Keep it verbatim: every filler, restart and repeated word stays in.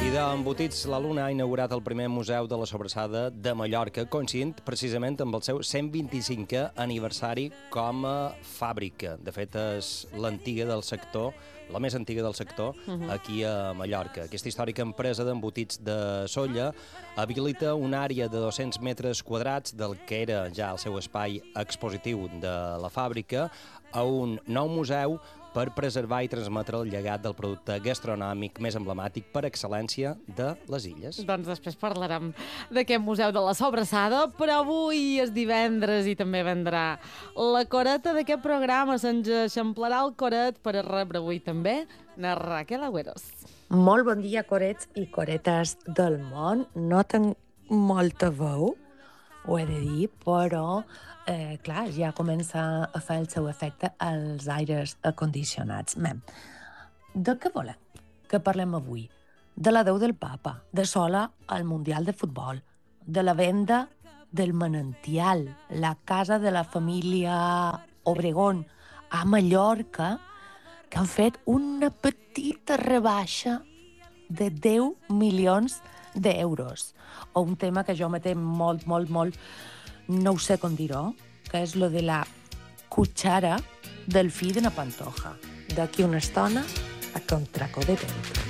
I d'embotits, la Luna ha inaugurat el primer museu de la sobrassada de Mallorca, coincidint precisament amb el seu cent vint-i-cinquè aniversari com a fàbrica. De fet, és l'antiga del sector, la més antiga del sector, uh-huh. aquí a Mallorca. Aquesta històrica empresa d'embotits de Sóller habilita una àrea de dos-cents metres quadrats del que era ja el seu espai expositiu de la fàbrica a un nou museu per preservar i transmetre el llegat del producte gastronòmic més emblemàtic per excel·lència de les illes. Doncs després parlarem d'aquest museu de la sobrassada, però avui és divendres i també vendrà la coreta d'aquest programa. Se'ns eixamplarà el coret per a rebre avui també na Raquel Agüeros. Molt bon dia, corets i coretes del món. No tinc molta veu, ho he de dir, però eh, clar, ja comença a fer el seu efecte als aires acondicionats. Mem, de què volem que parlem avui? De la Déu del Papa, de Sola al Mundial de Futbol, de la venda del Manantial, la casa de la família Obregón a Mallorca, que han fet una petita rebaixa de deu milions d'euros. O un tema que jo m'he molt, molt, molt, no ho sé com dir-ho, que és lo de la cuchara del fill de na Pantoja. D'aquí una estona, a Contracó de Dentro.